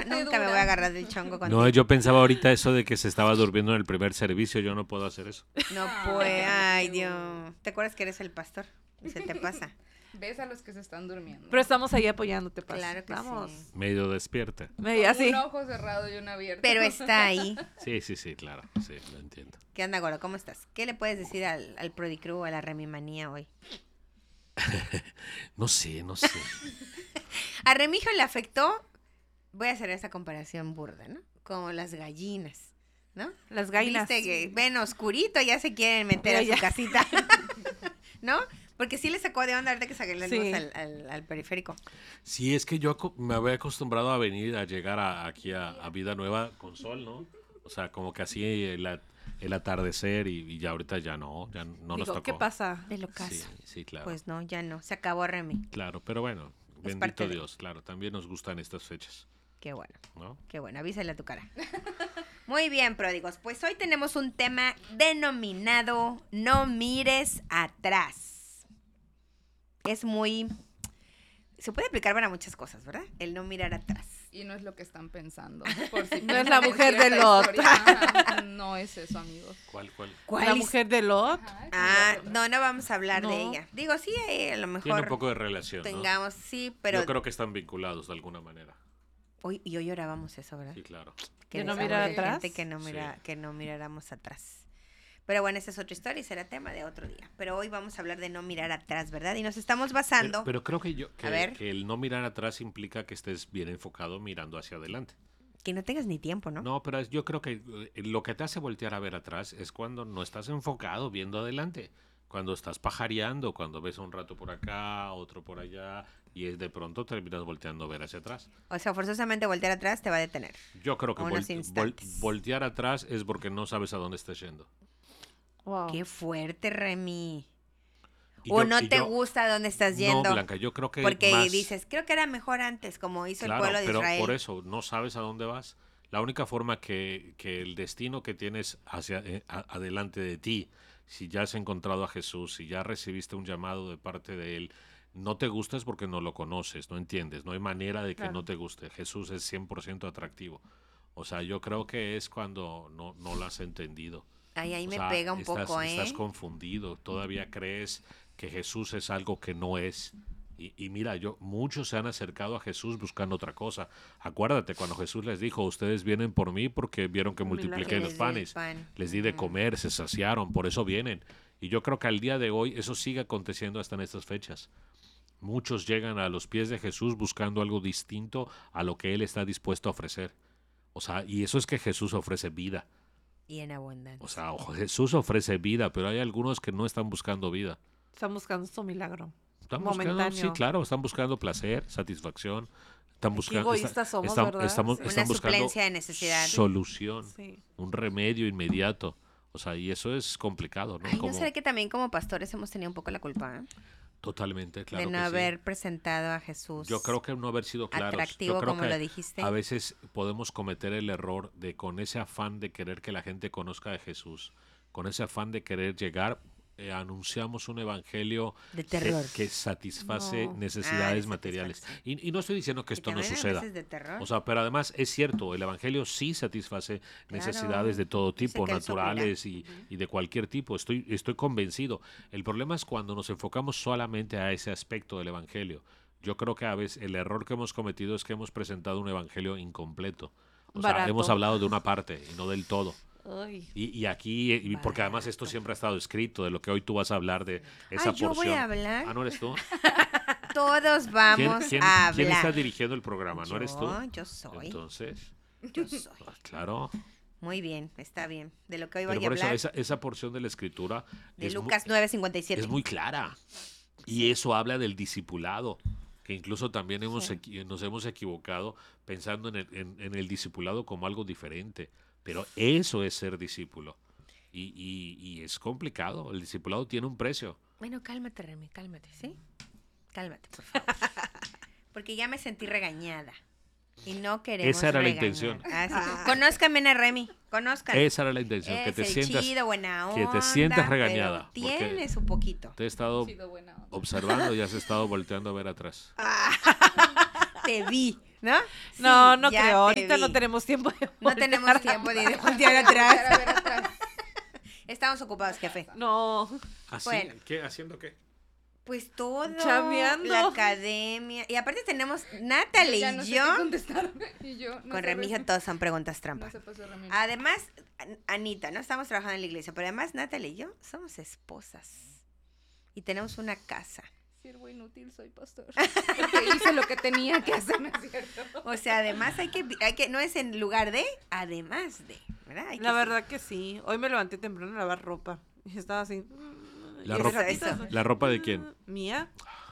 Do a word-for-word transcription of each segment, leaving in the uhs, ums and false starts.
nunca me voy a agarrar del chongo contigo. No, yo pensaba ahorita eso de que se estaba durmiendo en el primer servicio. Yo no puedo hacer eso. No puede, ay Dios. ¿Te acuerdas que eres el pastor? Y se te pasa. Ves a los que se están durmiendo. Pero estamos ahí apoyándote, Paz. Claro que Vamos. sí. Medio despierta. Media así. Un ojo cerrado y uno abierto. Pero está ahí. Sí, sí, sí, claro. Sí, lo entiendo. ¿Qué onda, Goro? ¿Cómo estás? ¿Qué le puedes decir al, al Prodicrew, a la Remimanía hoy? No sé, no sé. A Remigio le afectó, voy a hacer esa comparación burda, ¿no? Como las gallinas, ¿no? Las gallinas. Viste que ven oscurito, ya se quieren meter a Ya, su ya. casita, ¿no? Porque sí le sacó de onda ahorita que salimos Sí. al, al, al periférico. Sí, es que yo aco- me había acostumbrado a venir, a llegar a- aquí a, a Vida Nueva con sol, ¿no? O sea, como que así el, a- el atardecer y, y ya ahorita ya no, ya no nos Digo, tocó. ¿qué pasa? De lo caso. Sí, sí, claro. Pues no, ya no, se acabó Remy. Claro, pero bueno, parte bendito de- Dios, claro, también nos gustan estas fechas, Qué bueno, ¿no? qué bueno, avísale a tu cara. Muy bien, pródigos, pues hoy tenemos un tema denominado No mires atrás. Es muy... Se puede aplicar para muchas cosas, ¿verdad? El no mirar atrás. Y no es lo que están pensando. Por si No es la piensan en mujer de cierta Lot. historia. Ajá, no es eso, amigos. ¿Cuál, cuál? ¿Cuál La es? mujer de Lot. Ajá, Ah, es la no, no vamos a hablar de No. ella. Digo, sí, eh, a lo mejor Tiene un poco de relación, ¿no? tengamos, sí, pero... Yo creo que están vinculados de alguna manera. Hoy, y hoy orábamos eso, ¿verdad? Sí, claro. Que ¿De no decíamos mirar de atrás? gente que no, mira, Sí. que no miráramos atrás. Pero bueno, esa es otra historia y será tema de otro día. Pero hoy vamos a hablar de no mirar atrás, ¿verdad? Y nos estamos basando... Pero, pero creo que yo A que, ver. que el no mirar atrás implica que estés bien enfocado mirando hacia adelante. Que no tengas ni tiempo, ¿no? No, pero es- yo creo que eh, lo que te hace voltear a ver atrás es cuando no estás enfocado viendo adelante. Cuando estás pajareando, cuando ves un rato por acá, otro por allá, y es de pronto terminas volteando a ver hacia atrás. O sea, forzosamente voltear atrás te va a detener. Yo creo que Unos vol- vol- instantes. voltear atrás es porque no sabes a dónde estás yendo. Wow. Qué fuerte, Remy. Y O yo- no y te yo- gusta dónde estás yendo. No, Blanca, yo creo que porque más- dices, creo que era mejor antes, como hizo Claro, el pueblo de pero Israel. por eso no sabes a dónde vas. La única forma que, que el destino que tienes hacia eh, a- adelante de ti, si ya has encontrado a Jesús, si ya recibiste un llamado de parte de Él, no te gusta es porque no lo conoces, no entiendes, no hay manera de que Claro. no te guste. Jesús es cien por ciento atractivo. O sea, yo creo que es cuando no, no lo has entendido. Ay, ahí O me sea, pega un estás, poco, ¿eh? Estás confundido, todavía crees que Jesús es algo que no es. Y, y mira, yo muchos se han acercado a Jesús buscando otra cosa. Acuérdate, cuando Jesús les dijo, ustedes vienen por mí porque vieron que Un milagro. multipliqué Que los les di el panes. pan. Les di de Ujú. comer, se saciaron, por eso vienen. Y yo creo que al día de hoy eso sigue aconteciendo hasta en estas fechas. Muchos llegan a los pies de Jesús buscando algo distinto a lo que Él está dispuesto a ofrecer. O sea, y eso es que Jesús ofrece vida. Y en abundancia. O sea, ojo, Jesús ofrece vida, pero hay algunos que no están buscando vida. Están buscando su milagro. Están buscando, sí, Momentáneo. claro, están buscando placer, satisfacción. Están Qué buscando, egoístas somos, están, ¿verdad? estamos- Sí. Una están buscando suplencia de necesidad. solución, Sí. un remedio inmediato. O sea, y eso es complicado, ¿no? Ay, Como- ¿no será que también como pastores hemos tenido un poco la culpa, eh? Totalmente, claro de no que sí. haber presentado a Jesús Yo creo que no haber sido claros. atractivo, Yo creo como que lo dijiste? a veces podemos cometer el error de con ese afán de querer que la gente conozca de Jesús, con ese afán de querer llegar, eh, anunciamos un evangelio De que, terror. que satisface No. Ah, necesidades de materiales. satisfacer. Y, y no estoy diciendo que Y esto no también a suceda. veces de terror. O sea, pero además es cierto, el evangelio sí satisface necesidades de todo Dice tipo, que él suplirá. naturales y, y de cualquier tipo. Estoy, estoy convencido. El problema es cuando nos enfocamos solamente a ese aspecto del evangelio. Yo creo que a veces el error que hemos cometido es que hemos presentado un evangelio incompleto. O sea, Barato. hemos hablado de una parte y no del todo. Ay. Y, y aquí, eh, y porque además esto Barato. siempre ha estado escrito, de lo que hoy tú vas a hablar, de esa Ay, yo voy porción. a hablar. Ah, ¿no eres tú? Todos ¿Quién, vamos quién- a quién hablar. está dirigiendo el programa? ¿No eres tú? Yo, yo soy. Entonces, Yo soy. ah, claro. Muy bien, está bien. De lo que hoy Pero voy a por eso hablar, esa, esa porción de la escritura de es, mu- Lucas nueve cincuenta y siete. es muy clara. Y eso habla del discipulado, que incluso también hemos Sí. equi- nos hemos equivocado pensando en el, en- en el discipulado como algo diferente. Pero eso es ser discípulo. Y, y- y es complicado. El discipulado tiene un precio. Bueno, cálmate, Remy, cálmate, ¿sí? Cálmate, por favor. Porque ya me sentí regañada. Y no queremos Esa era la regañar. intención. Ah, sí. Conozcan bien a Remy, conozcan. Esa era la intención, que Es te el sientas... chido, buena que te onda, sientas pero regañada, porque- Tiene su poquito. Te he estado Chido, buena onda. observando y has estado volteando a ver atrás. Te vi. ¿No? No, Sí, no ya creo. te Ahorita vi. no tenemos tiempo de No voltear. tenemos tiempo ni de voltear Voltear atrás. a ver atrás. Estamos ocupados, jefe. No. ¿Así? Bueno. ¿Qué? ¿Haciendo qué? Pues todo. Chambeando. La academia. Y aparte tenemos Natalie Ya no y sé yo. qué contestar. Y yo, no Con sé Remigio responder. todos son preguntas No trampa. se pasó Remigio. Además, An- Anita, no estamos trabajando en la iglesia, pero además Natalie y yo somos esposas. Y tenemos una casa. Siervo inútil, soy pastor. Porque hice lo que tenía que hacer, ¿no es cierto? O sea, además hay que, vi- hay que, no es en lugar de, además de, ¿verdad? Hay que La ser- verdad que sí. Hoy me levanté temprano a lavar ropa. Y estaba así. La y ropa- de ratito, Eso. ¿La ropa de quién? ¿Mía?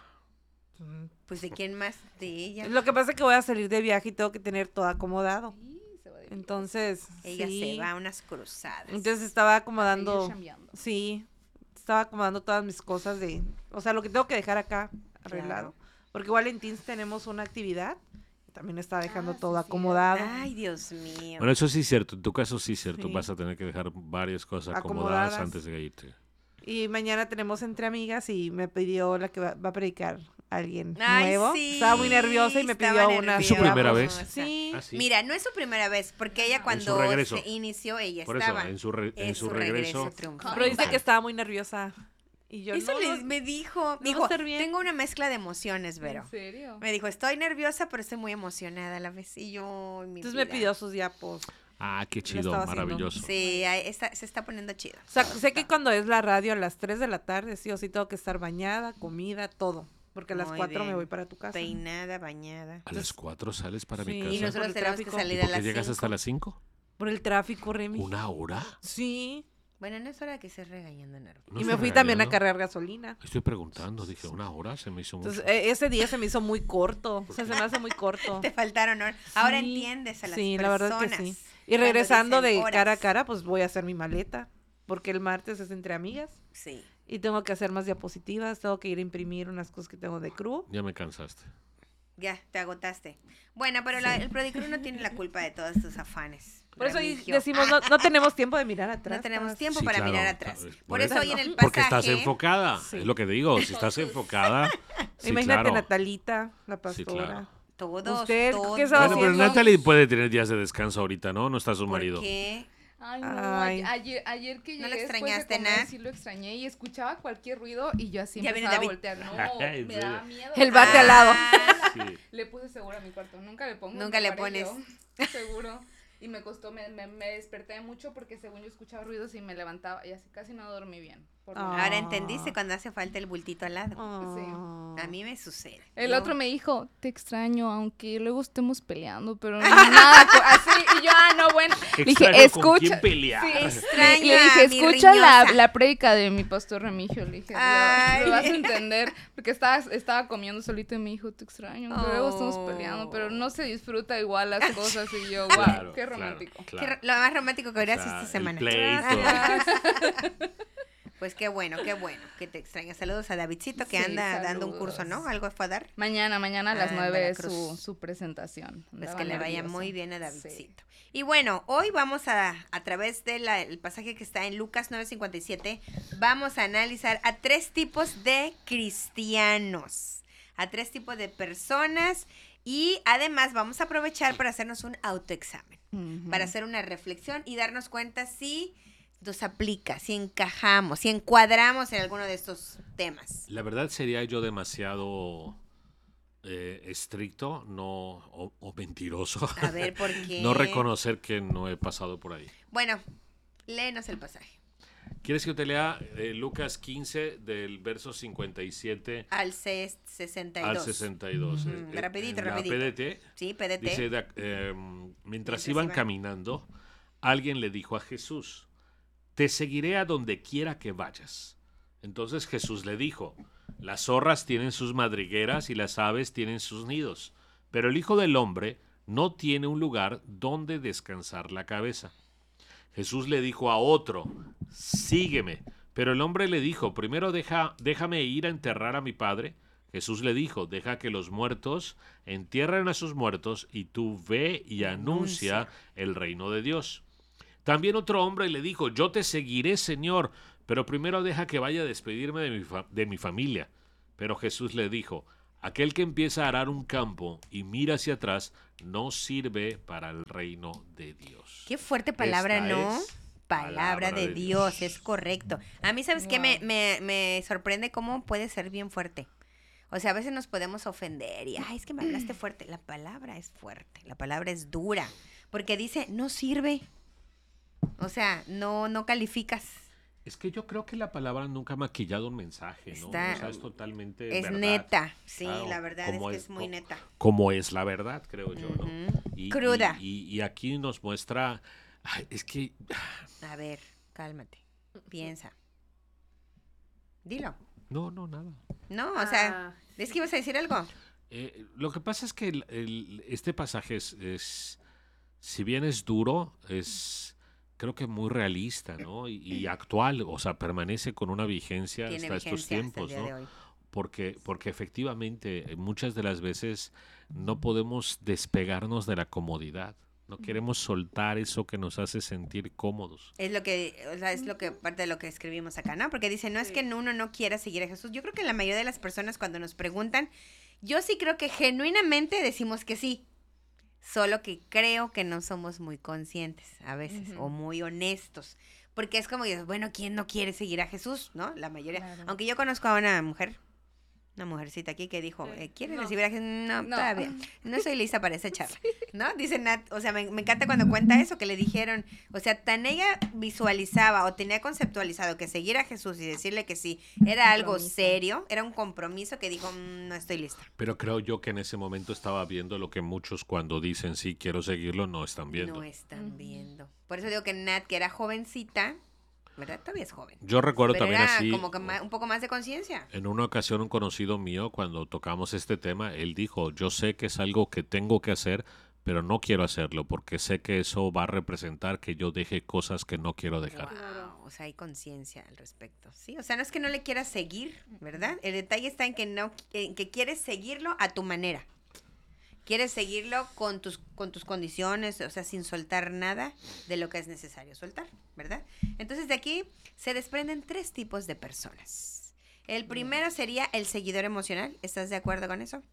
Pues de quién más, de ella. Lo que pasa es que voy a salir de viaje y tengo que tener todo acomodado. Sí, se va de viaje. Entonces, Ella sí. se va a unas cruzadas. Entonces estaba Seguir acomodando. chambeando. Sí, estaba acomodando todas mis cosas de, o sea, lo que tengo que dejar acá arreglado. Claro. Porque igual en Teens tenemos una actividad, también estaba dejando Ah, sí, todo sí. acomodado. Ay, Dios mío. Bueno, eso sí es cierto. En tu caso sí es cierto. Sí. Vas a tener que dejar varias cosas Acomodadas. acomodadas antes de irte. Y mañana tenemos entre amigas y me pidió la que va, va a predicar alguien Ay, nuevo. sí, Estaba muy nerviosa y me estaba pidió una. ¿Es su primera vez? Sí. Ah, sí. Mira, no es su primera vez, porque ella su cuando regreso. se inició, ella Por eso, estaba. en su, re- en Es su regreso. triunfal. Pero dice Ok. que estaba muy nerviosa. Y yo Eso no, le- no, me dijo, va a dijo, estar bien. tengo una mezcla de emociones, Vero. ¿En serio? Me dijo, estoy nerviosa, pero estoy muy emocionada a la vez. Y yo, mi Entonces me vida. pidió sus diapos. Ah, qué Lo chido, estaba haciendo. maravilloso. Sí, ahí está- se está poniendo chido. O sea, sé que cuando es la radio a las tres de la tarde, sí o sí tengo que estar bañada, comida, todo. Porque a las Muy cuatro me bien. voy para tu casa. Peinada, bañada. A las cuatro sales para mi Sí. casa. Y Por nosotros el tenemos que tráfico. ¿Y salir a por qué las llegas hasta cinco. las cinco? Por el tráfico, Remy. ¿Una hora? Sí. Bueno, no es hora que estés regañando, Nardo. No y me estoy fui también a regañando. cargar gasolina. Estoy preguntando, dije, ¿una hora? Se me hizo mucho. Entonces, eh, ese día se me hizo muy corto. O sea, se me hace muy corto. Te faltaron horas. Ahora Sí, entiendes a las sí, personas. la verdad que sí. Y cuando regresando dicen de horas. cara a cara, pues voy a hacer mi maleta. Porque el martes es entre amigas. Sí. Y tengo que hacer más diapositivas. Tengo que ir a imprimir unas cosas que tengo de crew. Ya me cansaste. Ya, te agotaste. Bueno, pero la- el Prodicru no tiene la culpa de todos tus afanes. Por eso ahí Remigio. decimos, no, no tenemos tiempo de mirar atrás. No tenemos Paz. tiempo Sí, para claro. mirar atrás. Por Por eso- eso hoy en el pasaje... Porque estás enfocada. Sí. Es lo que digo. Si estás enfocada. sí, Imagínate claro. Natalita, la Sí, pastora. claro. Todos, Usted, todos. ¿qué estaba Bueno, pero haciendo? Natalie puede tener días de descanso ahorita, ¿no? No está su ¿Por marido. qué? Ay, no, Ay. a- ayer, ayer que ¿No llegué lo después extrañaste, de comer, Nat? sí lo extrañé y escuchaba cualquier ruido y yo así Ya viene empezaba a David. voltear. No, ¿En me daba serio? miedo. El bate al lado. Ah, Sí. Le puse seguro a mi cuarto, nunca le pongo. Nunca me le paré pones. yo, seguro. Y me costó, me, me, me desperté mucho porque según yo escuchaba ruidos y me levantaba y así casi no dormí bien. por lo Ah. menos. Ahora entendiste cuando hace falta el bultito al lado. Oh. A mí me sucede. El Yo- otro me dijo, te extraño, aunque luego estemos peleando, pero nada, co- así, y yo, ah, no, bueno, le dije, Extraño con escucha, quién pelear. sí, Extraño le dije, a mi escucha la, riñosa". la prédica de mi pastor Remigio, le dije, lo, Ay. lo vas a entender, porque estaba, estaba comiendo solito y me dijo, te extraño, aunque luego estamos Oh. peleando, pero no se disfruta igual las cosas, y yo, wow, Claro, qué claro, romántico. claro. Qué ro- lo más romántico que O verás sea, esta el semana. pleito. Pues qué bueno, qué bueno que te extrañas. Saludos a Davidcito que Sí, anda dando un curso, saludos. ¿no? ¿Algo fue a dar? Mañana, mañana a las Ah, en nueve es Veracruz. su, su presentación. Pues Andaba que le vaya nervioso. muy bien a Sí. Davidcito. Y bueno, hoy vamos a, a través del pasaje que está en Lucas nueve cincuenta y siete, vamos a analizar a tres tipos de cristianos, a tres tipos de personas y además vamos a aprovechar para hacernos un autoexamen, Ujú. para hacer una reflexión y darnos cuenta si nos aplica, si encajamos, si encuadramos en alguno de estos temas. La verdad sería yo demasiado eh, estricto no o, o mentiroso. A ver, ¿por qué? No reconocer que no he pasado por ahí. Bueno, léenos el pasaje. ¿Quieres que yo te lea eh, Lucas quince del verso cincuenta y siete Al C sesenta y dos. al sesenta y dos? Ujú, Eh, eh, rapidito, en la rapidito. P D T Sí, P D T. dice, de- eh, mientras Mientras iban iban. caminando, alguien le dijo a Jesús, te seguiré a donde quiera que vayas. Entonces Jesús le dijo, las zorras tienen sus madrigueras y las aves tienen sus nidos, pero el Hijo del Hombre no tiene un lugar donde descansar la cabeza. Jesús le dijo a otro, sígueme. Pero el hombre le dijo, primero deja, déjame ir a enterrar a mi padre. Jesús le dijo, deja que los muertos entierren a sus muertos y tú ve y anuncia Anuncia. el reino de Dios. También otro hombre le dijo, yo te seguiré, Señor, pero primero deja que vaya a despedirme de mi, fa- de mi familia. Pero Jesús le dijo, aquel que empieza a arar un campo y mira hacia atrás no sirve para el reino de Dios. Qué fuerte palabra, Esta ¿no? es Palabra, palabra de, de Dios, Dios. es correcto. A mí, ¿sabes qué? Wow. Me, me, me sorprende cómo puede ser bien fuerte. O sea, a veces nos podemos ofender y, ay, es que me hablaste fuerte. La palabra es fuerte, la palabra es dura, porque dice, no sirve. O sea, no, no calificas. Es que yo creo que la palabra nunca ha maquillado un mensaje, ¿no? Está- O sea, es totalmente Es verdad. neta. Sí, Claro, la verdad es como que es- es muy co- neta. Como es la verdad, creo yo, ¿no? Ujú. Y- Cruda. Y, y- y aquí nos muestra, ay, es que A ver, cálmate. Piensa. Dilo. no, no, nada. No, o sea, Ah, es que ibas a decir algo. Eh, lo que pasa es que el- el- este pasaje es, es, si bien es duro, es creo que muy realista, ¿no? Y, y actual, o sea, permanece con una vigencia Tiene hasta estos vigencia hasta el tiempos, día ¿no? de hoy. Porque, porque efectivamente eh, muchas de las veces no podemos despegarnos de la comodidad. No queremos soltar eso que nos hace sentir cómodos. Es lo que, o sea, es lo que parte de lo que escribimos acá, ¿no? Porque dice, no es Sí. que uno no quiera seguir a Jesús. Yo creo que la mayoría de las personas cuando nos preguntan, yo sí creo que genuinamente decimos que sí. Solo que creo que no somos muy conscientes a veces Ujú. o muy honestos. Porque es como, dices, bueno, ¿quién no quiere seguir a Jesús? ¿No? La mayoría. Claro. Aunque yo conozco a una mujer, una mujercita aquí que dijo, Sí. eh, ¿quieres No. recibir a Jesús? No, No. todavía. No estoy lista para esa charla. ¿No? Dice Nat, o sea, me, me encanta cuando cuenta eso, que le dijeron, o sea, tan ella visualizaba o tenía conceptualizado que seguir a Jesús y decirle que sí era algo Compromiso. serio, era un compromiso que dijo, "Mm, no estoy lista. Pero creo yo que en ese momento estaba viendo lo que muchos cuando dicen sí, quiero seguirlo, no están viendo. No están Ujú. viendo. Por eso digo que Nat, que era jovencita, ¿verdad? Todavía es joven. Yo recuerdo Pero también era así, como que ma- un poco más de conciencia. en una ocasión un conocido mío, cuando tocamos este tema, él dijo, yo sé que es algo que tengo que hacer, pero no quiero hacerlo porque sé que eso va a representar que yo deje cosas que no quiero dejar. Wow, o sea, hay conciencia al respecto. Sí, o sea, no es que no le quieras seguir, ¿verdad? El detalle está en que no, en que quieres seguirlo a tu manera. Quieres seguirlo con tus, con tus condiciones, o sea, sin soltar nada de lo que es necesario soltar, ¿verdad? Entonces de aquí se desprenden tres tipos de personas. El primero sería el seguidor emocional. ¿Estás de acuerdo con eso?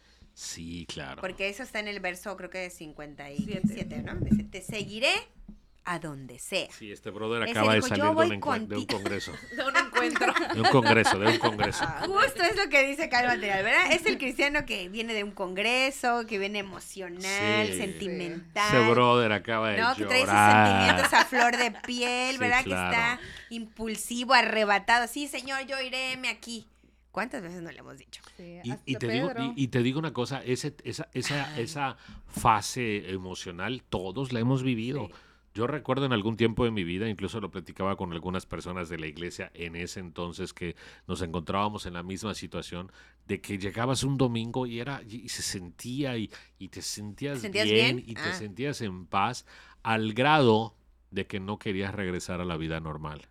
Sí, claro. Porque eso está en el verso, creo que cincuenta y siete, Siete. ¿no? Dice, te seguiré a donde sea. Sí, este brother Ese acaba de dijo, salir "Yo de un, voy encuen- de un conti-". congreso. de un encuentro. De un congreso, de un congreso. Justo es lo que dice acá el material, ¿verdad? Es el cristiano que viene de un congreso, que viene emocional, Sí. sentimental. Ese brother acaba de ¿no? Que trae sus llorar. sentimientos a flor de piel, Sí, ¿verdad? claro. Que está impulsivo, arrebatado. Sí, señor, yo iréme aquí. ¿Cuántas veces no le hemos dicho? Sí, Y, hasta y te digo, Pedro. y, y te digo una cosa, ese, esa, esa, esa fase emocional todos la hemos vivido. Sí. Yo recuerdo en algún tiempo de mi vida, incluso lo platicaba con algunas personas de la iglesia en ese entonces que nos encontrábamos en la misma situación, de que llegabas un domingo y era y se sentía y, y te sentías, ¿Te sentías bien, bien? y te Ah. sentías en paz al grado de que no querías regresar a la vida normal.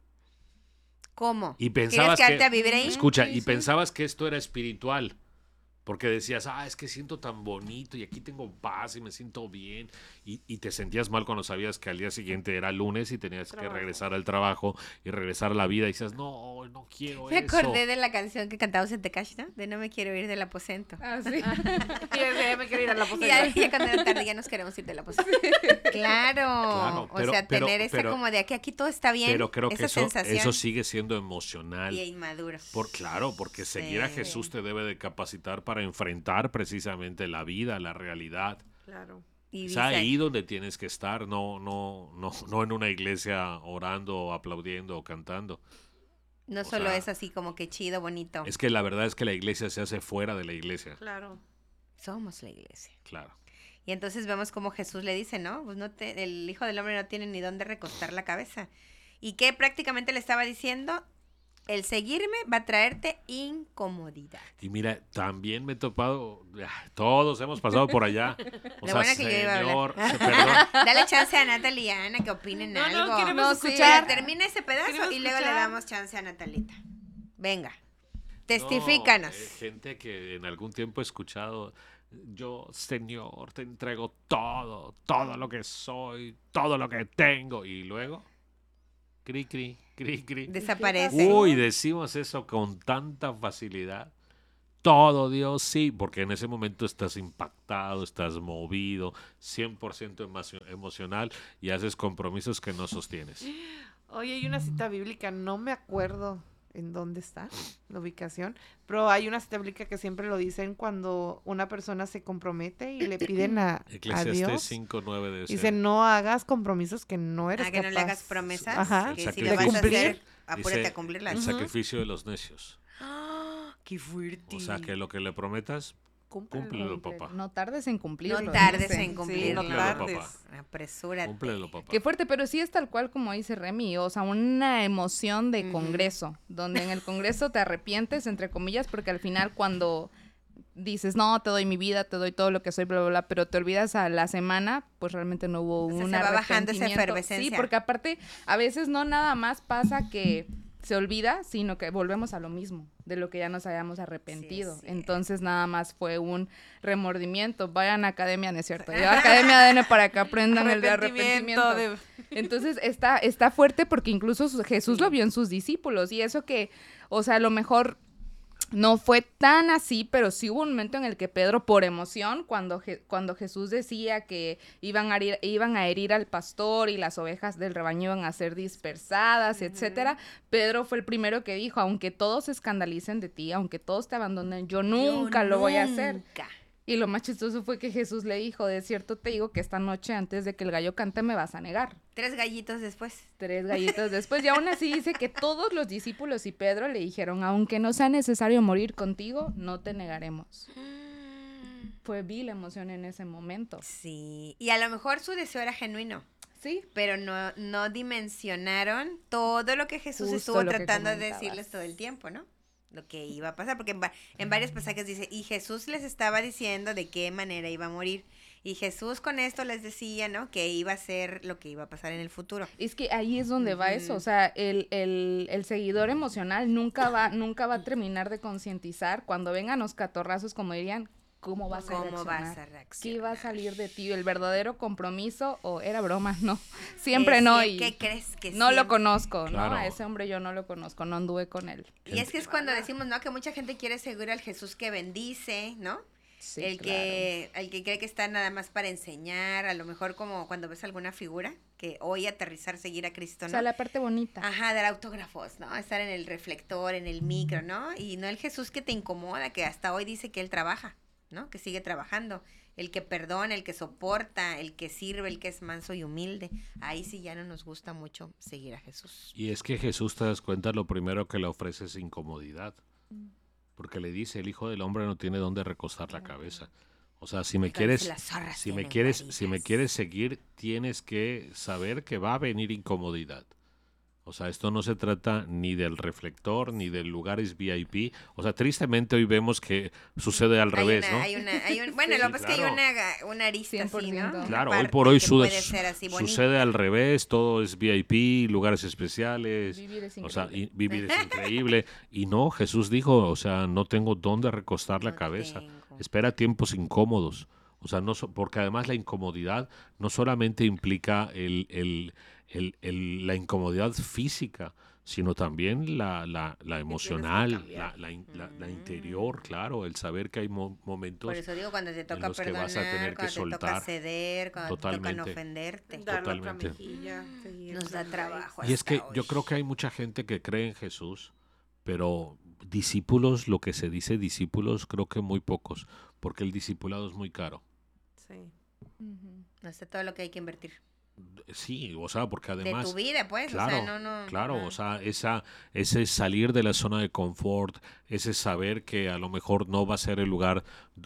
¿Cómo? Y ¿Quieres pensabas quedarte que, a vivir ahí? escucha, Sí, y sí. pensabas que esto era espiritual, porque decías, ah, es que siento tan bonito y aquí tengo paz y me siento bien, y, y te sentías mal cuando sabías que al día siguiente era lunes y tenías que Trabajo. regresar al trabajo y regresar a la vida y dices, no, no quiero Me eso. acordé de la canción que cantamos en Tecash, ¿no? De No me quiero ir del aposento. Ah, sí. Y ese, me quiero ir a la Y posada. ya, ya cuando era tarde ya nos queremos ir del aposento. Claro. Claro, pero- o sea, pero- tener esa pero- como de que aquí todo está bien. Pero creo que esa eso, sensación. eso sigue siendo emocional. Y inmaduro. Por, claro, porque seguir a Sí. Jesús te debe de capacitar para enfrentar precisamente la vida, la realidad. Claro. Y Es dice, ahí donde tienes que estar, no, no, no, no en una iglesia orando, aplaudiendo o cantando. no o solo sea, es así como que chido, bonito. Es que la verdad es que la iglesia se hace fuera de la iglesia. Claro. Somos la iglesia. Claro. Y entonces vemos como Jesús le dice, ¿no? Pues no te, el Hijo del Hombre no tiene ni dónde recostar la cabeza. Y que prácticamente le estaba diciendo, el seguirme va a traerte incomodidad. Y mira, también me he topado, ah, todos hemos pasado por allá. O Lo sea, bueno que yo iba a señor, hablar. se- perdón, Dale chance a Natalia y a Ana que opinen No, no, algo. queremos No, sí. escuchar. Que termine ese pedazo Queremos y luego le escuchar. damos chance a Natalita. Venga, no, testifícanos. eh, gente que en algún tiempo he escuchado, yo, Señor, te entrego todo, todo lo que soy, todo lo que tengo. Y luego, cri, cri, cri, cri. Desaparece. pasó? Uy, decimos eso con tanta facilidad. todo, Dios, sí, porque en ese momento estás impactado, estás movido, cien por ciento emo- emocional y haces compromisos que no sostienes. Oye, hay una cita bíblica, no me acuerdo en dónde está la ubicación, pero hay una cita bíblica que siempre lo dicen cuando una persona se compromete y le piden a, a Eclesiastés Dios. cinco nueve de Dice, no hagas compromisos que no eres Ah, que capaz. no le hagas promesas. Ajá. El Que si sacrificio. le vas a ¿De cumplir? hacer, apúrate Dice, a cumplirlas. el Ujú. sacrificio de los necios. ¡Ah! ¡Qué fuerte! O sea, que lo que le prometas, Cúmplelo. cúmplelo, Cumple. papá. No tardes en cumplirlo. No tardes dice. en cumplirlo. no Cúmplelo, tardes. papá. Apresúrate. Cúmplelo, papá. Qué fuerte, pero sí es tal cual como dice Remy, o sea, una emoción de Ujú. congreso, donde en el congreso te arrepientes, entre comillas, porque al final cuando dices, no, te doy mi vida, te doy todo lo que soy, bla, bla, bla, pero te olvidas a la semana, pues realmente no hubo O sea, un se va bajando esa arrepentimiento. efervescencia. Sí, porque aparte, a veces no nada más pasa que se olvida, sino que volvemos a lo mismo, de lo que ya nos hayamos arrepentido. Sí, sí. Entonces nada más fue un remordimiento. Vayan a academia, no es cierto. Yo a academia A D N para que aprendan el de arrepentimiento. de- Entonces está, está fuerte porque incluso su- Jesús lo vio en sus discípulos y eso que, o sea, a lo mejor no fue tan así, pero sí hubo un momento en el que Pedro, por emoción, cuando, Je- cuando Jesús decía que iban a, herir, iban a herir al pastor y las ovejas del rebaño iban a ser dispersadas, etcétera, Pedro fue el primero que dijo, aunque todos se escandalicen de ti, aunque todos te abandonen, yo nunca Yo lo voy a hacer. nunca. Y lo más chistoso fue que Jesús le dijo, de cierto te digo que esta noche antes de que el gallo cante me vas a negar. Tres gallitos después. Tres gallitos después. Y aún así dice que todos los discípulos y Pedro le dijeron, aunque no sea necesario morir contigo, no te negaremos. Mm, Fue vil emoción en ese momento. Sí. Y a lo mejor su deseo era genuino. Sí. Pero no, no dimensionaron todo lo que Jesús Justo estuvo lo que tratando de comentabas. decirles todo el tiempo, ¿no? Lo que iba a pasar, porque en, va- en varios pasajes dice, y Jesús les estaba diciendo de qué manera iba a morir. Y Jesús con esto les decía, ¿no? Que iba a ser lo que iba a pasar en el futuro. Es que ahí es donde va eso, Ujú. o sea, el, el, el seguidor emocional nunca va, nunca va a terminar de concientizar cuando vengan los catorrazos, como dirían, cómo vas a ¿Cómo reaccionar. vas a ¿Qué reaccionar? va a salir de ti? ¿El verdadero compromiso o era broma? No, siempre Es no. que- Y ¿Qué crees que no lo siempre- conozco, Claro. ¿no? A ese hombre yo no lo conozco, no anduve con él. Y es que es cuando decimos, ¿no? Que mucha gente quiere seguir al Jesús que bendice, ¿no? Sí, el claro. que el que cree que está nada más para enseñar, a lo mejor como cuando ves alguna figura que hoy aterrizar, seguir a Cristo, O ¿no? sea, la parte bonita. Ajá, dar autógrafos, ¿no? Estar en el reflector, en el micro, ¿no? Y no el Jesús que te incomoda, que hasta hoy dice que él trabaja, ¿no? Que sigue trabajando. El que perdona, el que soporta, el que sirve, el que es manso y humilde. Ahí sí ya no nos gusta mucho seguir a Jesús. Y es que Jesús, te das cuenta, lo primero que le ofrece es incomodidad. Porque le dice, el Hijo del Hombre no tiene dónde recostar la cabeza. O sea, si me Entonces, quieres, las zorras si me tienen quieres, si me guaridas. quieres seguir, tienes que saber que va a venir incomodidad. O sea, esto no se trata ni del reflector, ni de lugares V I P. O sea, tristemente hoy vemos que sucede al Hay revés, una- ¿no? hay una- hay un- bueno, Sí, lo que pasa es que hay claro. una, una arista cien por así, ¿no? ciento. Una Claro, hoy parte por hoy que su- puede ser así bonita. sucede al revés, todo es V I P, lugares especiales. Vivir es O sea, increíble. y vivir es increíble. Y no, Jesús dijo, o sea, no tengo dónde recostar la No cabeza. tengo. Espera tiempos incómodos. O sea, no so- porque además la incomodidad no solamente implica el, el- el- el- la incomodidad física, sino también la, la, la emocional, la, cambiar. la, in- la- la Mm. interior, claro, el saber que hay mo- momentos. Por eso digo, cuando te toca los que perdonar, vas a tener que cuando te toca soltar. ceder, cuando te toca no Totalmente. ofenderte. Dar la otra Totalmente. mejilla, seguir Nos da con trabajo. Y es que hasta yo hoy. creo que hay mucha gente que cree en Jesús, pero discípulos, lo que se dice discípulos, creo que muy pocos, porque el discipulado es muy caro. Sí. Ujú. No sé todo lo que hay que invertir. Sí, o sea, porque De además... tu vida, pues. Claro, o sea, no, no. claro, ajá. o sea, esa, ese salir de la zona de confort, ese saber que a lo mejor no va a ser el lugar,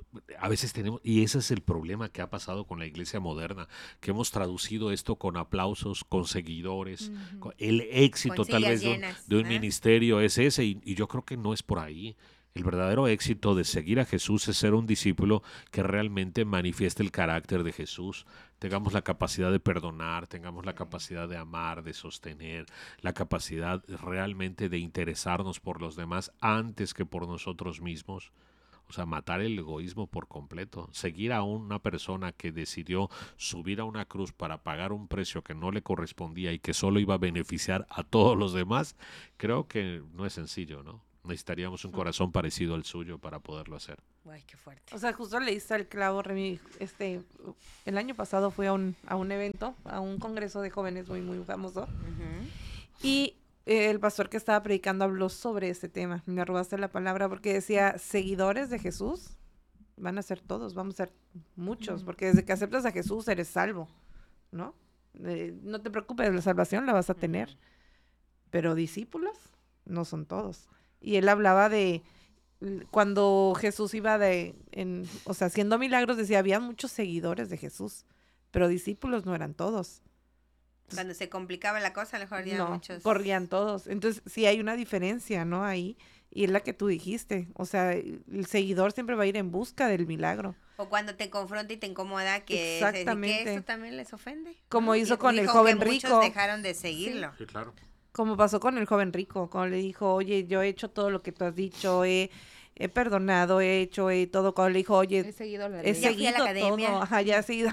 a veces tenemos, y ese es el problema que ha pasado con la iglesia moderna, que hemos traducido esto con aplausos, con seguidores, Ujú. con- el éxito Con tal sillas vez de un, llenas, de un ¿eh? ministerio es ese, y, y yo creo que no es por ahí. El verdadero éxito de seguir a Jesús es ser un discípulo que realmente manifieste el carácter de Jesús. Tengamos la capacidad de perdonar, tengamos la capacidad de amar, de sostener, la capacidad realmente de interesarnos por los demás antes que por nosotros mismos. O sea, matar el egoísmo por completo. Seguir a una persona que decidió subir a una cruz para pagar un precio que no le correspondía y que solo iba a beneficiar a todos los demás, creo que no es sencillo, ¿no? Necesitaríamos un corazón parecido al suyo para poderlo hacer. Ay, qué fuerte. O sea, justo le diste el clavo, Remy. Este, el año pasado fui a un, a un evento, a un congreso de jóvenes muy, muy famoso. Ujú. Y eh, el pastor que estaba predicando habló sobre ese tema. Me robaste la palabra porque decía, seguidores de Jesús van a ser todos, vamos a ser muchos. Ujú. Porque desde que aceptas a Jesús eres salvo, ¿no? Eh, no te preocupes, la salvación la vas a tener. Ujú. Pero discípulos no son todos. Y él hablaba de l- cuando Jesús iba de, en, o sea, haciendo milagros, decía, había muchos seguidores de Jesús, pero discípulos no eran todos. Cuando se complicaba la cosa, a lo mejor ya No, muchos... corrían todos. Entonces, sí hay una diferencia, ¿no? Ahí, y es la que tú dijiste. O sea, el seguidor siempre va a ir en busca del milagro. O cuando te confronta y te incomoda que, se- Exactamente. que esto también les ofende. Como ¿no? hizo Y con el dijo joven que rico. Muchos dejaron de seguirlo. Sí, claro. Como pasó con el joven rico, cuando le dijo, oye, yo he hecho todo lo que tú has dicho, he, he perdonado, he hecho he todo. Cuando le dijo, He oye, seguido la he ley. Ya fui a la seguido academia. todo. Ajá, ya he seguido.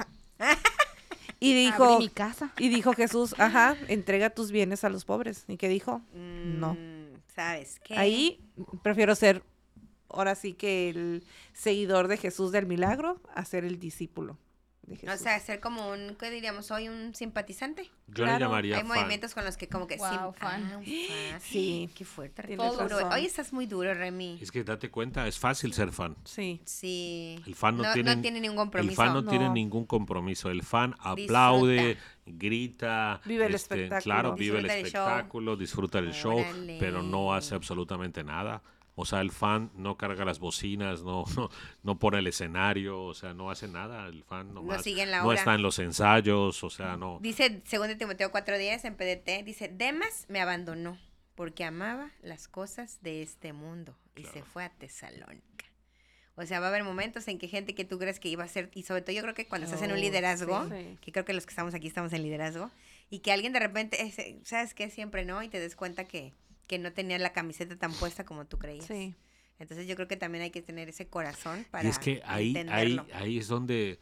Y Abrí dijo, mi casa. y dijo Jesús, ajá, entrega tus bienes a los pobres. ¿Y qué dijo? No. Mm, ¿Sabes qué? Ahí prefiero ser, ahora sí que el seguidor de Jesús del milagro, a ser el discípulo de Jesús. O sea, ser como un, ¿qué diríamos? ¿Soy un simpatizante? Yo Claro, le llamaría Hay fan. movimientos con los que como que... Wow, sim- fan. Ah, un fan. Sí. Qué fuerte. Tienes Remy. Duro. razón. Hoy estás muy duro, Remy. Es que date cuenta, es fácil ser fan. Sí. Sí. El fan no, tiene, no tiene ningún compromiso. El fan no, tiene No. ningún compromiso. El fan aplaude, Disfruta. grita. Vive el este, espectáculo. Claro, vive el Disfruta del show. espectáculo, disfruta del show, Órale. pero no hace absolutamente nada. O sea, el fan no carga las bocinas, no, no, no pone el escenario, o sea, no hace nada. El fan No nomás sigue en la no hora. está en los ensayos, o sea, no. Dice, según de Timoteo cuatro diez en P D T, dice, Demas me abandonó porque amaba las cosas de este mundo y se Claro. fue a Tesalónica. O sea, va a haber momentos en que gente que tú crees que iba a ser, y sobre todo yo creo que cuando estás en un Oh, liderazgo, sí. que creo que los que estamos aquí estamos en liderazgo, y que alguien de repente, eh, ¿sabes qué? Siempre no, y te des cuenta que, que no tenía la camiseta tan puesta como tú creías. Sí. Entonces yo creo que también hay que tener ese corazón para Y es que ahí, ahí, entenderlo. ahí es donde...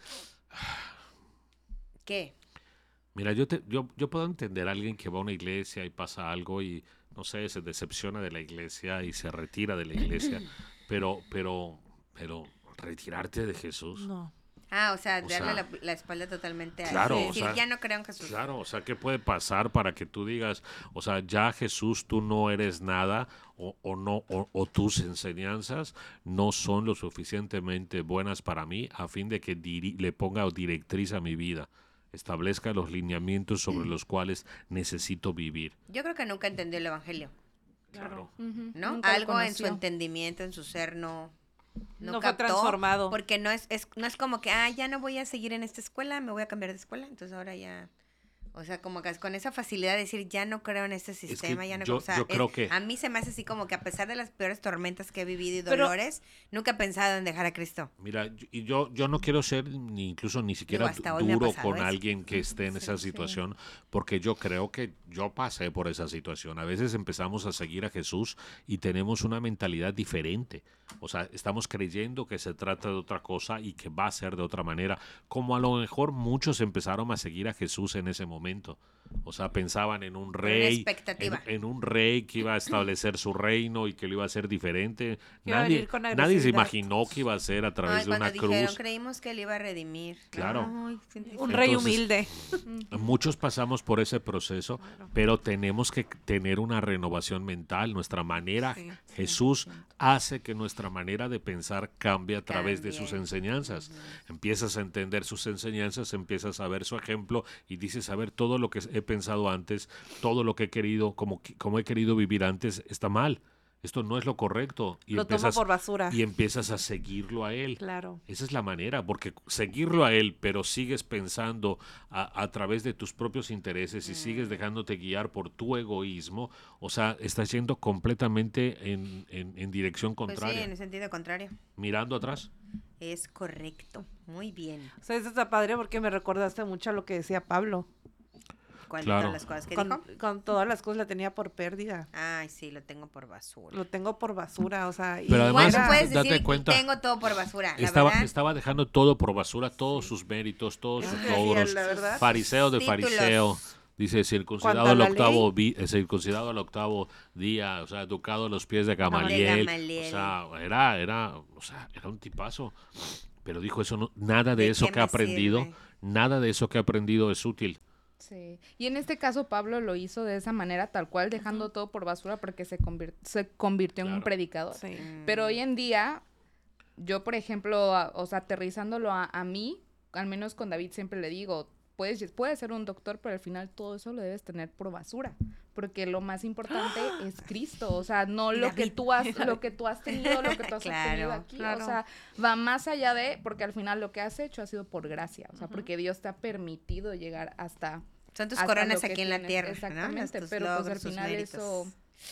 ¿Qué? Mira, yo, te, yo, yo puedo entender a alguien que va a una iglesia y pasa algo y, no sé, se decepciona de la iglesia y se retira de la iglesia, pero, pero, pero retirarte de Jesús. No. Ah, o sea, O darle sea, la, la espalda totalmente a claro, sí, o decir, sea, ya no creo en Jesús. Claro, o sea, ¿qué puede pasar para que tú digas, o sea, ya Jesús, tú no eres nada o, o no, o, o tus enseñanzas no son lo suficientemente buenas para mí a fin de que diri- le ponga directriz a mi vida, establezca los lineamientos sobre los cuales necesito vivir. Yo creo que nunca entendió el evangelio, Claro. Ujú. ¿no? Nunca lo Algo en su conoció. entendimiento, en su ser, no, no, No fue captó, transformado. Porque no es, es, no es como que, ah, ya no voy a seguir en esta escuela, me voy a cambiar de escuela, entonces ahora ya... O sea, como que con esa facilidad de decir, ya no creo en este sistema, ya no yo- o sea, yo es- creo que- a mí se me hace así como que a pesar de las peores tormentas que he vivido y Pero- dolores, nunca he pensado en dejar a Cristo. Mira, yo- y yo, yo no quiero ser ni incluso ni siquiera hasta hoy me ha duro pasado con eso. alguien que esté en Sí, esa sí. situación, porque yo creo que yo pasé por esa situación. A veces empezamos a seguir a Jesús y tenemos una mentalidad diferente. O sea, estamos creyendo que se trata de otra cosa y que va a ser de otra manera, como a lo mejor muchos empezaron a seguir a Jesús en ese momento. O sea, pensaban en un rey, expectativa. en, en un rey que iba a establecer su reino y que lo iba a hacer diferente. Que iba a Nadie, venir con nadie se agresividad. imaginó que iba a ser a través Ay, de cuando una dijeron, cruz. creímos que él iba a redimir. Claro. Ay, sentí Un feo. rey Entonces, humilde. Muchos pasamos por ese proceso, pero tenemos que tener una renovación mental. Nuestra manera, Sí, Jesús hace que nuestra manera de pensar cambie a través de sus Cambie. enseñanzas. Empiezas a entender sus enseñanzas, empiezas a ver su ejemplo y dices, a ver, todo lo que he pensado antes, todo lo que he querido, como, como he querido vivir antes, está mal. Esto no es lo correcto. Y Lo tomo empiezas, por basura. y empiezas a seguirlo a él. Claro. Esa es la manera, porque seguirlo a él, pero sigues pensando a, a través de tus propios intereses y sigues dejándote guiar por tu egoísmo, o sea, estás yendo completamente en, en- en dirección Pues sí, contraria, en el sentido contrario. mirando atrás. Es correcto. Muy bien. O sea, eso está padre porque me recordaste mucho a lo que decía Pablo. ¿Cuál de Claro. todas las cosas que Con, dijo? con todas las cosas la tenía por pérdida. Ay, sí, lo tengo por basura. Lo tengo por basura, o sea. y Pero Igual además, no era- puedes date decir, cuenta, tengo todo por basura. La Estaba, verdad, estaba dejando todo por basura, todos sus méritos, todos Eso sus te decía, logros, la verdad. fariseo de Títulos. fariseo, Dice, circuncidado ¿Cuánto a al la octavo, vi- eh, circuncidado al octavo día, o sea, educado a los pies de Gamaliel. Gamaliel. O sea, era, era, o sea, era un tipazo. Pero dijo eso, no, nada de, ¿De eso qué que ha me aprendido, sirve? nada de eso que ha aprendido es útil. Sí. Y en este caso Pablo lo hizo de esa manera, tal cual, dejando todo por basura porque se, convir- se convirtió en un Claro. predicador. Sí. Pero hoy en día, yo, por ejemplo, a- o sea, aterrizándolo a, a mí, al menos con David siempre le digo, puedes, puedes ser un doctor, pero al final todo eso lo debes tener por basura, porque lo más importante es Cristo, o sea, no Y lo que David. tú has, lo que tú has tenido, lo que tú has Claro, obtenido aquí, claro. o sea, va más allá de, porque al final lo que has hecho ha sido por gracia, o sea, porque Dios te ha permitido llegar hasta Son tus hasta coronas lo que aquí en la tienes. tierra, ¿no? Exactamente, Tus pero pues logros, al tus final méritos. eso,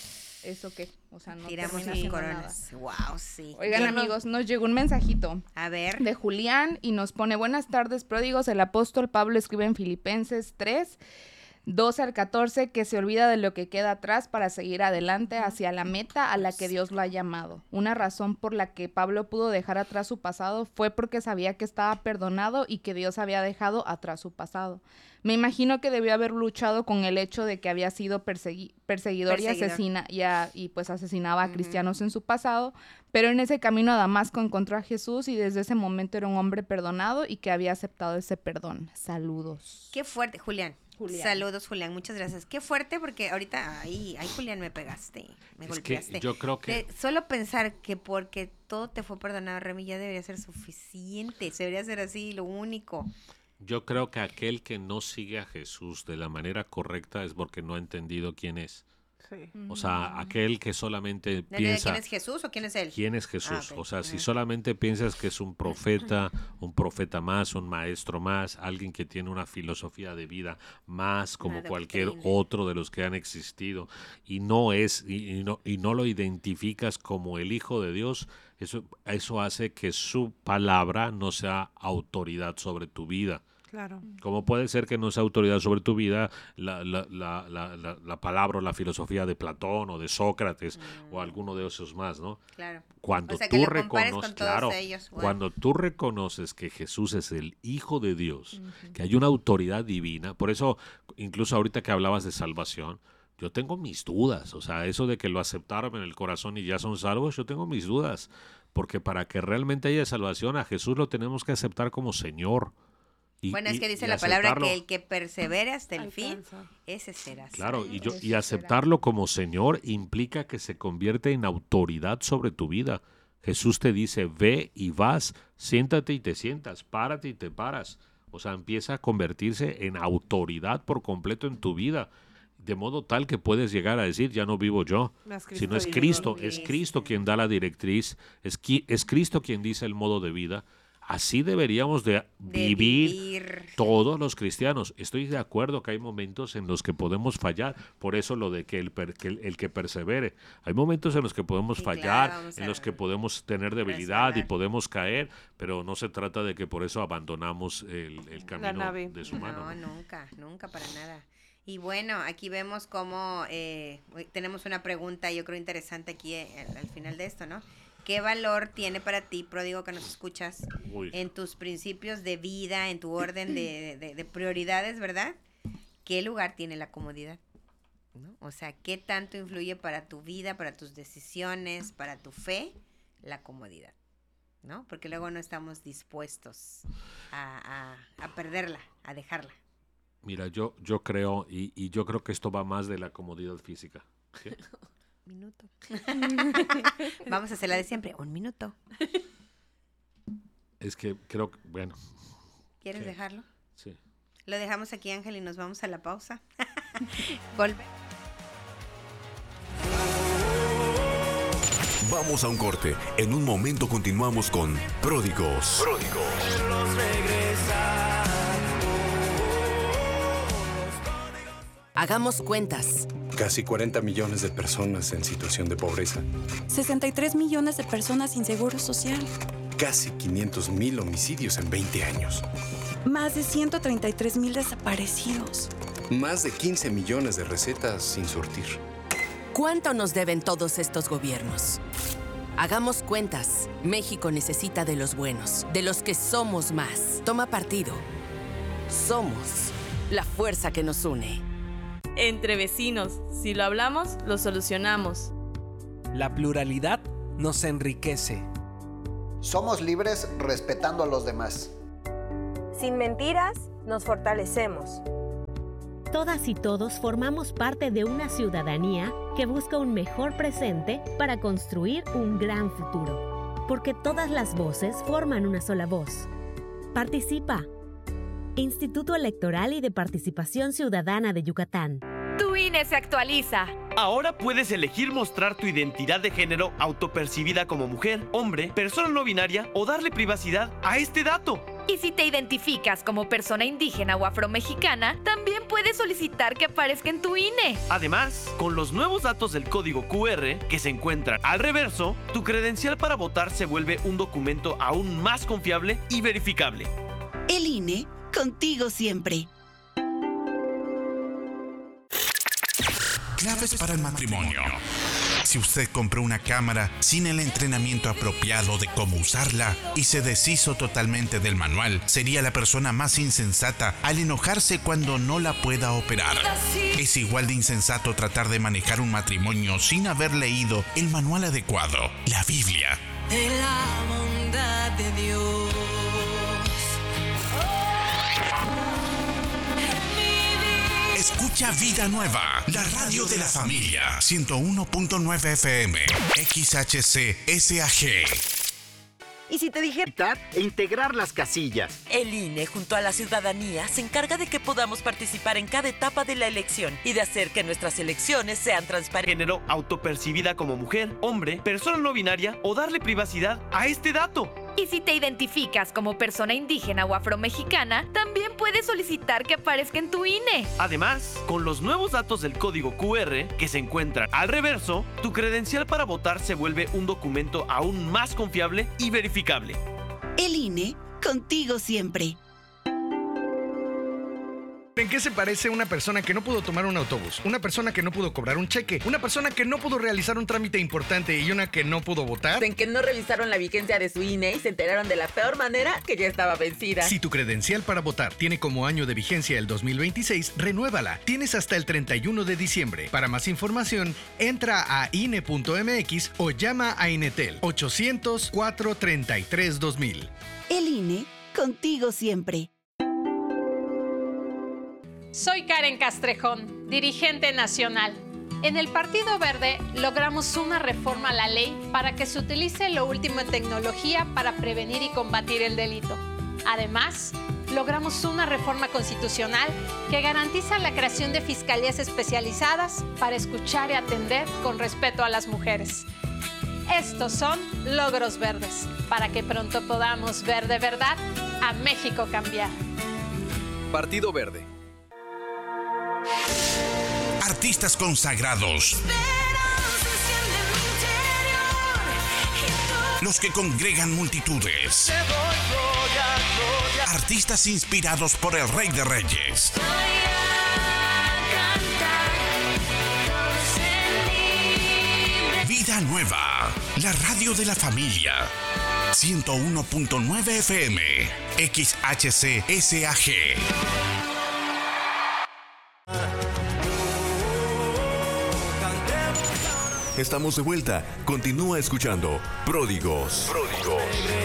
¿eso qué? O sea, no Tiramos termina tus siendo coronas. Wow, sí. nada. Oigan, Qué- amigos, nos llegó un mensajito A ver. de Julián y nos pone, buenas tardes, pródigos, el apóstol Pablo escribe en Filipenses tres, doce al catorce, que se olvida de lo que queda atrás para seguir adelante hacia la meta a la que Dios lo ha llamado. Una razón por la que Pablo pudo dejar atrás su pasado fue porque sabía que estaba perdonado y que Dios había dejado atrás su pasado. Me imagino que debió haber luchado con el hecho de que había sido persegui- perseguidor, y Perseguidor. asesina y, a- y pues asesinaba a Ujú. cristianos en su pasado, pero en ese camino a Damasco encontró a Jesús y desde ese momento era un hombre perdonado y que había aceptado ese perdón. Saludos. Qué fuerte, Julián. Julián. Saludos, Julián. Muchas gracias. Qué fuerte porque ahorita, ay, ay, Julián, me pegaste. Me Es que golpeaste. yo creo que... De- solo pensar que porque todo te fue perdonado, Remy, ya debería ser suficiente. Debería ser así, lo único. Yo creo que aquel que no sigue a Jesús de la manera correcta es porque no ha entendido quién es. Sí. O sea, aquel que solamente ¿No, no, piensa ¿Quién es Jesús o quién es él? quién es Jesús. Ah, ok. O sea, si Ujú. solamente piensas que es un profeta, un profeta más, un maestro más, alguien que tiene una filosofía de vida más como Una cualquier doctrina. otro de los que han existido y no es y, y no, y no lo identificas como el Hijo de Dios, eso, eso hace que su palabra no sea autoridad sobre tu vida. Claro. Como puede ser que no sea autoridad sobre tu vida la, la, la, la, la, la palabra o la filosofía de Platón o de Sócrates o alguno de esos más, ¿no? Claro. Cuando O sea, que tú lo compares reconoces, con todos claro, ellos, wow. cuando tú reconoces que Jesús es el Hijo de Dios, que hay una autoridad divina, por eso incluso ahorita que hablabas de salvación, yo tengo mis dudas, o sea, eso de que lo aceptaron en el corazón y ya son salvos, yo tengo mis dudas, porque para que realmente haya salvación a Jesús lo tenemos que aceptar como Señor. Y- Bueno, es y- que dice y la palabra aceptarlo. que el que persevere hasta el fin, Alcanza. ese será. Claro, salvo. y, yo, Eso y será. aceptarlo como Señor implica que se convierte en autoridad sobre tu vida. Jesús te dice, ve y vas, siéntate y te sientas, párate y te paras. O sea, empieza a convertirse en autoridad por completo en tu vida. De modo tal que puedes llegar a decir, ya no vivo yo, Más sino es vive en Cristo, mí. es Cristo quien da la directriz, es, qui- es Cristo quien dice el modo de vida. Así deberíamos de, De vivir vivir. todos los cristianos. Estoy de acuerdo que hay momentos en los que podemos fallar, por eso lo de que el, per- que el, el que persevere. Hay momentos en los que podemos Sí, fallar, claro, vamos en a los que podemos tener debilidad y resbalar. podemos caer, pero no se trata de que por eso abandonamos el, el camino nave. de su mano. No, ¿no? nunca, nunca para nada. Y bueno, aquí vemos cómo eh, tenemos una pregunta, yo creo interesante aquí eh, al, al final de esto, ¿no? ¿Qué valor tiene para ti, pródigo que nos escuchas, Uy. en tus principios de vida, en tu orden de, de- de prioridades, ¿verdad? ¿Qué lugar tiene la comodidad? ¿No? O sea, ¿qué tanto influye para tu vida, para tus decisiones, para tu fe, la comodidad? ¿No? Porque luego no estamos dispuestos a, a- a perderla, a dejarla. Mira, yo, yo creo, y, y yo creo que esto va más de la comodidad física. ¿sí? Minuto. Vamos a hacer la de siempre. Un minuto. Es que creo que, bueno, ¿Quieres ¿Qué? dejarlo? sí. Lo dejamos aquí, Ángel, y nos vamos a la pausa. Volve. Vamos a un corte. En un momento continuamos con Pródigos. Hagamos cuentas. Casi cuarenta millones de personas en situación de pobreza. sesenta y tres millones de personas sin seguro social. Casi quinientos mil homicidios en veinte años. Más de ciento treinta y tres mil desaparecidos. Más de quince millones de recetas sin surtir. ¿Cuánto nos deben todos estos gobiernos? Hagamos cuentas. México necesita de los buenos, de los que somos más. Toma partido. Somos la fuerza que nos une. Entre vecinos, si lo hablamos, lo solucionamos. La pluralidad nos enriquece. Somos libres respetando a los demás. Sin mentiras, nos fortalecemos. Todas y todos formamos parte de una ciudadanía que busca un mejor presente para construir un gran futuro. Porque todas las voces forman una sola voz. Participa. Instituto Electoral y de Participación Ciudadana de Yucatán. Tu I N E se actualiza. Ahora puedes elegir mostrar tu identidad de género autopercibida como mujer, hombre, persona no binaria o darle privacidad a este dato. Y si te identificas como persona indígena o afromexicana, también puedes solicitar que aparezca en tu I N E. Además, con los nuevos datos del código Q R que se encuentran al reverso, tu credencial para votar se vuelve un documento aún más confiable y verificable. El I N E, contigo siempre. Claves para el matrimonio. Si usted compró una cámara sin el entrenamiento apropiado de cómo usarla y se deshizo totalmente del manual, sería la persona más insensata al enojarse cuando no la pueda operar. Es igual de insensato tratar de manejar un matrimonio sin haber leído el manual adecuado, la Biblia. De la bondad de Dios. Escucha Vida Nueva, la radio de la familia. ciento uno punto nueve F M, X H C S A G. Y si te dije quitar e integrar las casillas. El I N E junto a la ciudadanía se encarga de que podamos participar en cada etapa de la elección y de hacer que nuestras elecciones sean transparentes. Género autopercibida como mujer, hombre, persona no binaria o darle privacidad a este dato. Y si te identificas como persona indígena o afromexicana, también puedes solicitar que aparezca en tu I N E. Además, con los nuevos datos del código Q R que se encuentran al reverso, tu credencial para votar se vuelve un documento aún más confiable y verificable. El I N E, contigo siempre. ¿En qué se parece una persona que no pudo tomar un autobús? Una persona que no pudo cobrar un cheque, una persona que no pudo realizar un trámite importante y una que no pudo votar. En que no revisaron la vigencia de su I N E y se enteraron de la peor manera que ya estaba vencida. Si tu credencial para votar tiene como año de vigencia el dos mil veintiséis, renuévala. Tienes hasta el treinta y uno de diciembre. Para más información, entra a I N E punto M X o llama a Inetel ochocientos, cuatro treinta y tres, dos mil. El I N E, contigo siempre. Soy Karen Castrejón, dirigente nacional. En el Partido Verde logramos una reforma a la ley para que se utilice lo último en tecnología para prevenir y combatir el delito. Además, logramos una reforma constitucional que garantiza la creación de fiscalías especializadas para escuchar y atender con respeto a las mujeres. Estos son logros verdes, para que pronto podamos ver de verdad a México cambiar. Partido Verde. Artistas consagrados. Los que congregan multitudes. Artistas inspirados por el Rey de Reyes. Vida Nueva, la radio de la familia. ciento uno punto nueve F M, X H C S A G. Estamos de vuelta. Continúa escuchando Pródigos. Pródigos.